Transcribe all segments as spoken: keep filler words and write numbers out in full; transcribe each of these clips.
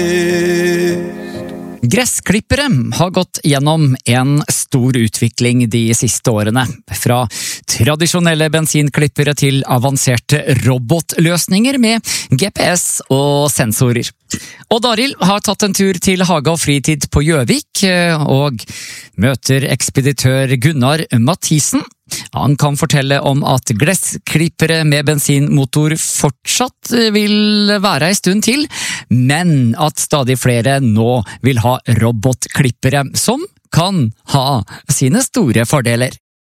Gressklippere har gått gjennom en stor utvikling de siste årene, fra tradisjonelle bensinklippere til avanserte robotløsninger med G P S og sensorer. Og Daril har tatt en tur til Hage og Fritid på Gjøvik, og møter ekspeditør Gunnar Mathisen. Han kan fortelle om at gressklippere med bensinmotor fortsatt vil være en stund til, men at stadig flere nå vil ha robotklippere som kan ha sine store fordeler.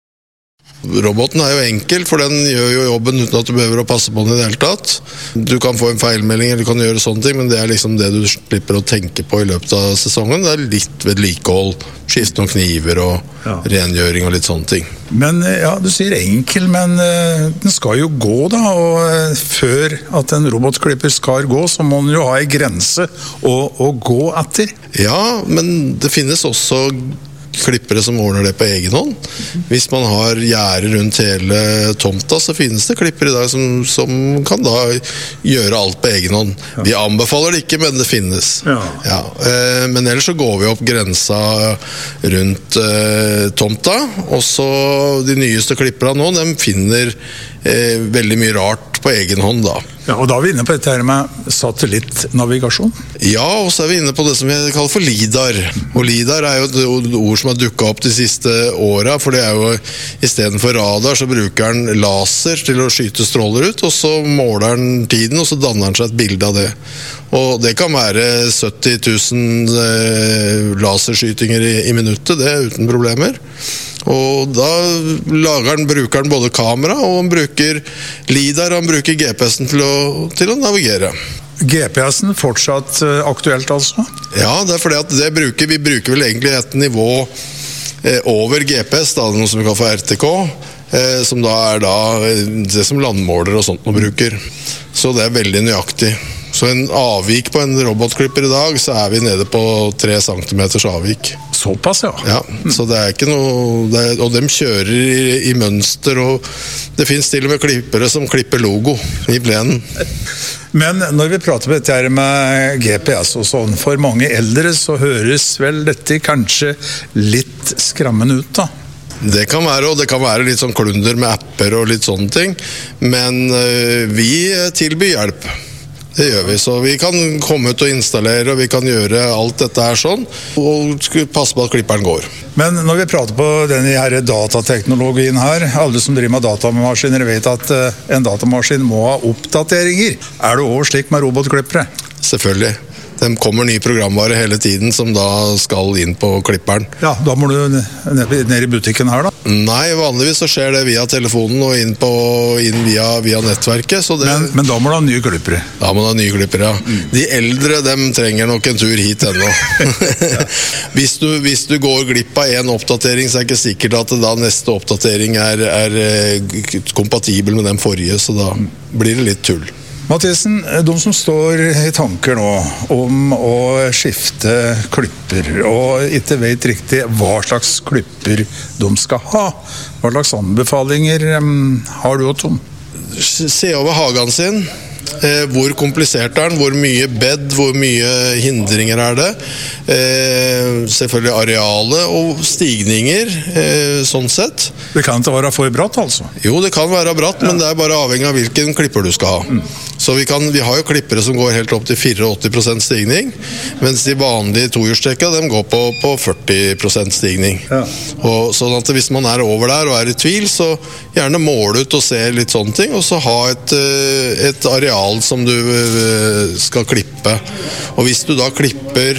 Roboten er jo enkel, for den gjør jo jobben uten at du behøver å passe på den i det hele tatt. Du kan få en feilmelding eller du kan gjøre sånne ting, men det er liksom det du slipper å tenke på i løpet av sesongen. Det er litt vedlikehold, skifte noen kniver og ja. rengjøring og litt sånne ting. Men ja, du sier enkel, men uh, den skal jo gå da, og uh, før at en robotklipper skal gå, så må den jo ha en grense å, å gå etter. Ja, men det finnes også klippere som ordner det på egen hånd. Hvis man har gjerde rundt hele tomta, så finnes det klippere i dag som, som kan da gjøre alt på egen hånd. Ja. Vi anbefaler det ikke, men det finnes. Ja. Ja. Eh, men ellers så går vi opp grensa rundt eh, tomta, og så de nyeste klipperne nå, de finner eh, veldig mye rart på egen hånd da. Ja, og da er vi inne på dette her med satellittnavigasjon. Ja, og så er vi inne på det som vi kaller for LIDAR. Og LIDAR er jo et ord som har dukket opp de siste årene, for det er jo, i stedet for radar, så bruker den laser til å skyte stråler ut, og så måler den tiden, og så danner den seg et bilde av det. Og det kan være sytti tusen eh, laserskytinger i, i minuttet, det er uten problemer. Og da lager den, bruker den både kamera, og han bruker LIDAR, og han bruker G P S-en til å, til å navigere. G P S-en fortsatt aktuelt altså? Ja, det er fordi at det bruker, vi bruker vel egentlig et nivå eh, over G P S, da, noe som vi kaller for R T K, eh, som da er da det som landmåler og sånt man bruker. Så det er veldig nøyaktig. Så en avvik på en robotklipper i dag, så er vi nede på tre centimeters avvik. Såpass, ja. Ja, så det er ikke noe, det er, og de kjører i, i mønster, og det finnes til og med klippere som klipper logo i plenen. Men når vi prater på dette her med G P S og sånn, for mange eldre så høres vel dette kanskje litt skrammende ut da? Det kan være, og det kan være litt sånn klunder med apper og litt sånne ting, men øh, vi tilbyr hjelp. Det gjør vi, så vi kan komme ut og installere, og vi kan gjøre alt dette her sånn, og passe på at klipperen går. Men når vi prater på denne her datateknologien her, alle som driver med datamaskiner vet at en datamaskin må ha oppdateringer. Er det også slik med robotklippere? Selvfølgelig. De kommer ny programvare hele tiden som da skal inn på klipperen. Ja, da må du ned i butikken her da? Nei, vanligvis så skjer det via telefonen og inn, på, inn via, via nettverket. Så det, men, men da må du ha nye klippere? Da må du ha nye klippere, ja. Mm. De eldre, dem trenger nok en tur hit ennå. Ja. hvis, du, hvis du går glipp av en oppdatering, så er det ikke sikkert at da neste oppdatering er, er kompatibel med den forrige, så da blir det litt tull. Mathisen, de som står i tanker nå om å skifte klipper og ikke vet riktig hva slags klipper de skal ha, hva slags anbefalinger um, har du og Tom? Se over hagen sin. Eh, hvor komplisert er den, hvor mye bed, hvor mye hindringer er det. Eh, selvfølgelig arealet og stigninger, eh, sånn sett. Det kan ikke være for bratt altså? Jo, det kan være bratt, ja. Men det er bare avhengig av hvilken klipper du skal ha. Mm. Så vi, kan, vi har jo klippere som går helt opp til åttifire prosent stigning, mens de vanlige tohjulstrekka, de går på, på førti prosent stigning. Ja. Og sånn at hvis man er over der og er i tvil, så gjerne måle ut og se litt sånne ting, og så ha et, et areal som du skal klippe. Og hvis du da klipper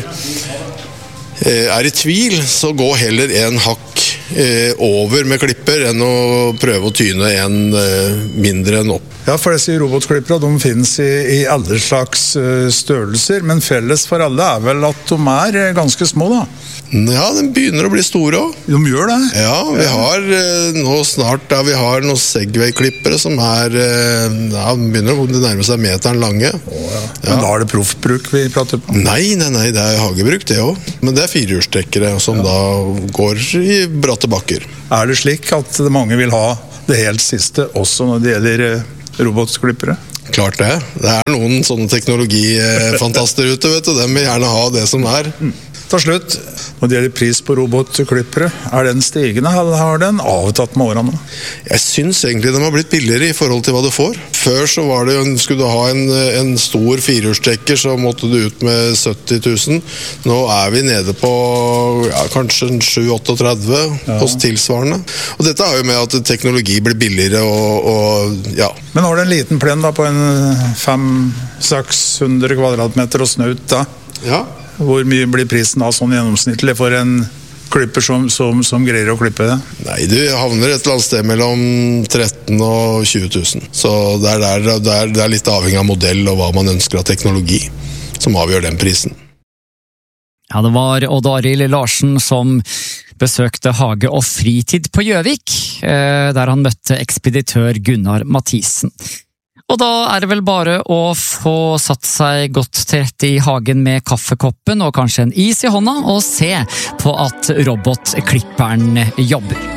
er i tvil, så gå heller en hakk over med klipper enn å prøve å tyne en mindre enn opp. Ja, for disse robotklippere, de finnes i, i alle slags størrelser, men felles for alle er vel at de er ganske små da? Ja, de begynner å bli store også. De gjør det? Ja, vi har nå snart, ja, vi har noen Segway-klippere som er, ja, begynner å nærme seg meteren lange. Å, ja. Ja. Men da er det proffbruk vi prater på? Nei, nei, nei, det er hagebruk det også. Men det er firehjulstrekkere som ja. Da går i bratte bakker. Er det slik at mange vil ha det helt siste, også når det gjelder robotklippere? Klart det. Det er noen sånne teknologifantaster ute, vet du. De vil gjerne ha det som er. Til slutt, når det gjelder pris på robotklippere, er den stigende, eller har den avtatt med årene nå? Jeg synes egentlig de har blitt billigere i forhold til hva du får. Før så var det jo, skulle du ha en, en stor firehjulstrekker, så måtte du ut med sytti tusen. Nå er vi nede på ja, kanskje sju trettiåtte ja. Hos tilsvarende. Og dette har jo med at teknologi blir billigere og, og ja. Men har du en liten plen da på en fem til seks hundre kvadratmeter og snaut da? Ja. Hvor mye blir prisen da sånn gjennomsnittlig for en klipper som, som, som greier å klippe det? Nei, du havner et eller annet sted mellom tretten og tjue tusen. Så det er, der, det, er, det er litt avhengig av modell og hva man ønsker av teknologi som avgjør den prisen. Ja, det var Odd Arild Larsen som besøkte Hage og Fritid på Gjøvik, der han møtte ekspeditør Gunnar Mathisen. Og da er det vel bare å få satt seg godt til rette i hagen med kaffekoppen og kanskje en is i hånda og se på at robotklipperen jobber.